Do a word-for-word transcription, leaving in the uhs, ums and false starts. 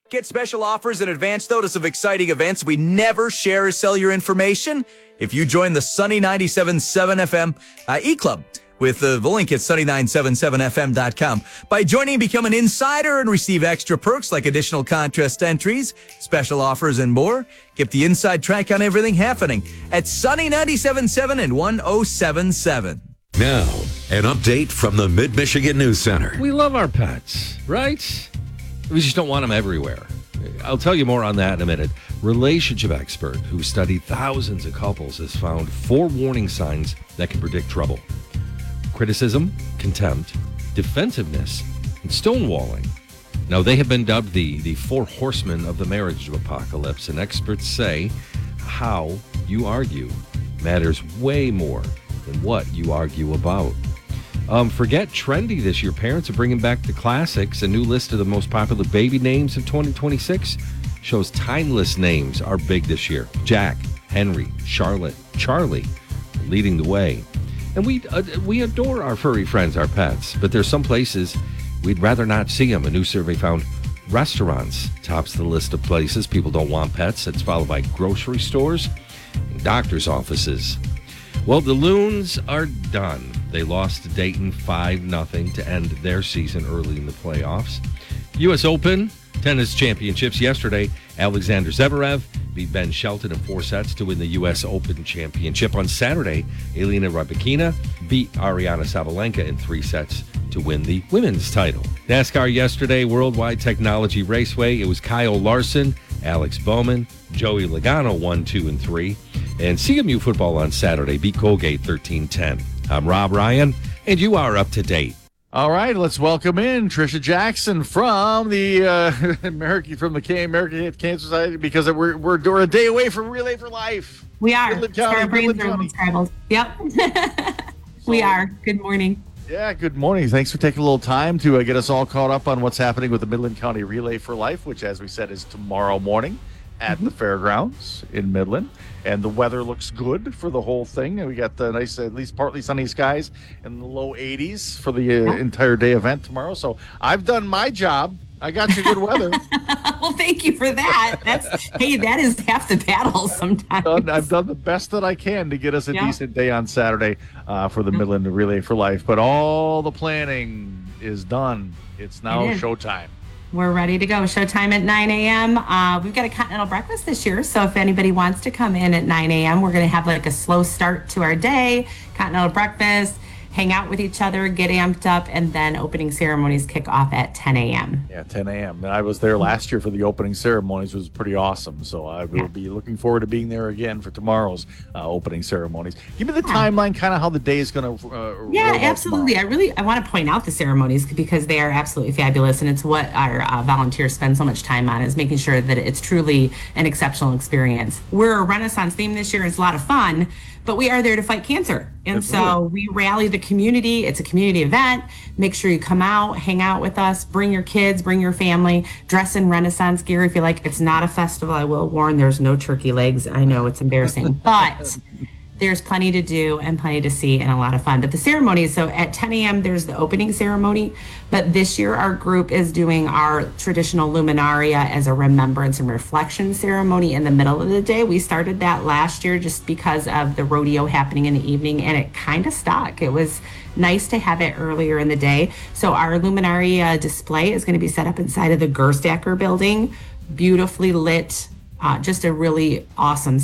Get special offers and advance notice of exciting events. We never share or sell your information. If you join the Sunny ninety-seven point seven F M uh, E-Club with uh, the link at sunny nine seven seven f m dot com. By joining, become an insider and receive extra perks like additional contest entries, special offers, and more. Get the inside track on everything happening at Sunny ninety-seven point seven and one oh seven point seven. Now, an update from the Mid-Michigan News Center. We love our pets, right? We just don't want them everywhere. I'll tell you more on that in a minute. Relationship expert who studied thousands of couples has found four warning signs that can predict trouble. Criticism, contempt, defensiveness, and stonewalling. Now, they have been dubbed the, the four horsemen of the marriage apocalypse, and experts say how you argue matters way more than what you argue about. Um, forget trendy this year. Parents are bringing back the classics. A new list of the most popular baby names of twenty twenty-six shows timeless names are big this year. Jack, Henry, Charlotte, Charlie leading the way. And we uh, we adore our furry friends, our pets, but there's some places we'd rather not see them. A new survey found restaurants tops the list of places people don't want pets. It's followed by grocery stores and doctor's offices. Well, the Loons are done. They lost to Dayton five nothing to end their season early in the playoffs. U S Open tennis championships yesterday. Alexander Zverev beat Ben Shelton in four sets to win the U S Open championship. On Saturday, Elena Rybakina beat Ariana Sabalenka in three sets to win the women's title. NASCAR yesterday, Worldwide Technology Raceway. It was Kyle Larson, Alex Bowman, Joey Logano one, two, and three. And C M U football on Saturday beat Colgate thirteen ten. I'm Rob Ryan, and you are up to date. All right, let's welcome in Trisha Jackson from the uh, American from the K American Cancer Society, because we're, we're we're a day away from Relay for Life. We are. Midland County, Our brains Midland are County. scrambled. Yep. We are. Good morning. Yeah, good morning. Thanks for taking a little time to uh, get us all caught up on what's happening with the Midland County Relay for Life, which, as we said, is tomorrow morning at mm-hmm. the fairgrounds in Midland. And the weather looks good for the whole thing. We got the nice, at least partly sunny skies in the low eighties for the uh, entire day event tomorrow. So I've done my job. I got you good weather. Well, thank you for that. That's hey, that is half the battle sometimes. I've done, I've done the best that I can to get us a yeah. decent decent day on Saturday uh, for the mm-hmm. Midland Relay for Life. But all the planning is done. It's now it showtime. We're ready to go. Showtime at nine a.m. Uh, we've got a continental breakfast this year, so if anybody wants to come in at nine a.m., we're going to have like a slow start to our day, continental breakfast, hang out with each other, get amped up, and then opening ceremonies kick off at ten a.m. Yeah, ten a.m. I was there last year for the opening ceremonies. It was pretty awesome, so I will yeah. be looking forward to being there again for tomorrow's uh, opening ceremonies. Give me the yeah. timeline, kind of how the day is going to uh, Yeah, absolutely. I really I want to point out the ceremonies because they are absolutely fabulous, and it's what our uh, volunteers spend so much time on, is making sure that it's truly an exceptional experience. We're a Renaissance theme this year. It's a lot of fun, but we are there to fight cancer. And Absolutely. So we rally the community. It's a community event. Make sure you come out, hang out with us, bring your kids, bring your family, dress in Renaissance gear if you like. It's not a festival. I will warn, there's no turkey legs. I know it's embarrassing, but there's plenty to do and plenty to see and a lot of fun. But the ceremonies, so at ten a.m. there's the opening ceremony, but this year our group is doing our traditional luminaria as a remembrance and reflection ceremony in the middle of the day. We started that last year just because of the rodeo happening in the evening, and it kind of stuck. It was nice to have it earlier in the day. So our luminaria display is going to be set up inside of the Gerstacker building, beautifully lit, uh, just a really awesome